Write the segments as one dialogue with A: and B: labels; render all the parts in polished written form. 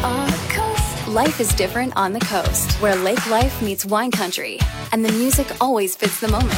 A: on the coast. Life is different on the coast, where lake life meets wine country, and the music always fits the moment.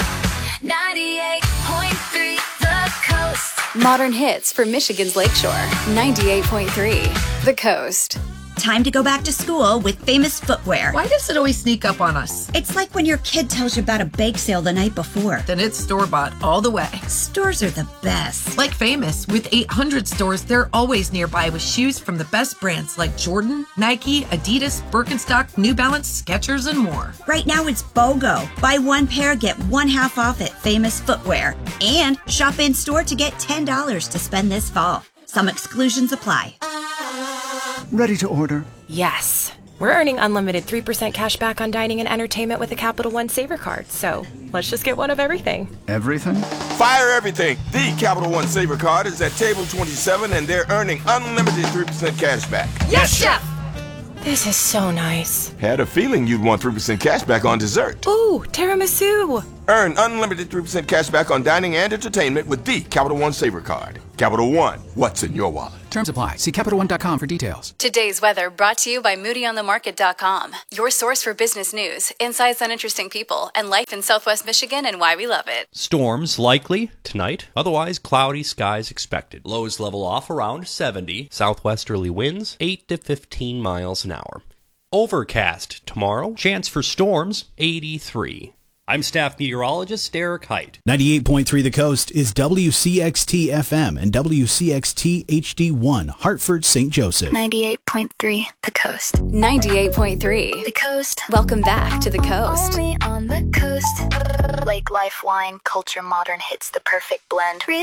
A: 98.3 The Coast. Modern hits for Michigan's Lakeshore. 98.3 The Coast.
B: Time to go back to school with Famous Footwear.
C: Why does it always sneak up on us?
B: It's like when your kid tells you about a bake sale the night before.
C: Then it's store-bought all the way.
B: Stores are the best.
C: Like Famous, with 800 stores, they're always nearby with shoes from the best brands like Jordan, Nike, Adidas, Birkenstock, New Balance, Skechers, and more.
B: Right now it's BOGO. Buy one pair, get one half off at Famous Footwear. And shop in-store to get $10 to spend this fall. Some exclusions apply.
D: Ready to order?
E: Yes. We're earning unlimited 3% cash back on dining and entertainment with a Capital One Saver card, so let's just get one of everything.
D: Everything?
F: Fire everything! The Capital One Saver card is at table 27 and they're earning unlimited 3% cash back.
E: Yes, Chef! This is so nice.
F: Had a feeling you'd want 3% cash back on dessert.
E: Ooh, tiramisu!
F: Earn unlimited 3% cash back on dining and entertainment with the Capital One Saver card. Capital One, what's in your wallet?
G: Terms apply. See CapitalOne.com for details.
A: Today's weather brought to you by MoodyOnTheMarket.com, your source for business news, insights on interesting people, and life in Southwest Michigan and why we love it.
H: Storms likely tonight, otherwise cloudy skies expected. Lows level off around 70, southwesterly winds 8 to 15 miles an hour. Overcast tomorrow, chance for storms 83. I'm staff meteorologist Eric Height.
I: 98.3 The Coast is WCXT FM and WCXT HD1, Hartford, St. Joseph.
A: 98.3 The Coast. 98.3 The Coast. Welcome back to The Coast.
J: Only on the coast. Lake life, wine, culture, modern hits the perfect blend.